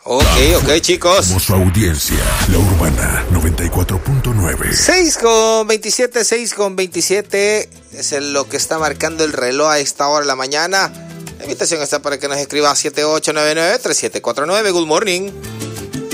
Ok, chicos. Somos su audiencia, La Urbana 94.9. 6:27 es lo que está marcando el reloj a esta hora de la mañana. La invitación está para que nos escriba 7899-3749. Good morning.